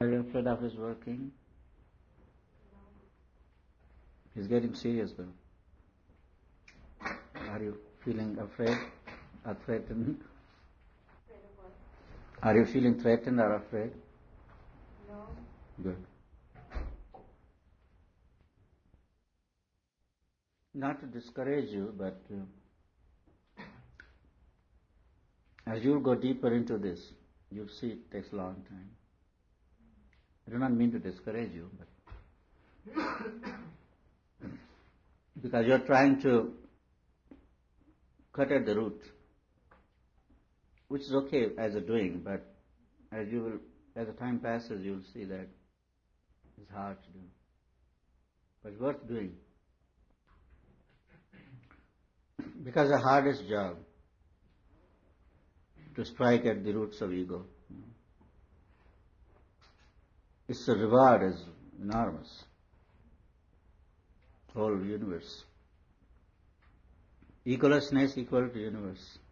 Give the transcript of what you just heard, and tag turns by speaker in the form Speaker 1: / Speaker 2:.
Speaker 1: Are you afraid of his working? He's getting serious though. Are you feeling afraid or threatened? Are you feeling threatened or afraid?
Speaker 2: No.
Speaker 1: Good. Not to discourage you, but as you go deeper into this, you'll see it takes a long time. I do not mean to discourage you, but because you're trying to cut at the root, which is okay as a doing, but as the time passes, you'll see that it's hard to do, but worth doing. Because the hardest job to strike at the roots of ego. Its reward is enormous. Whole universe. Egolessness equal to universe.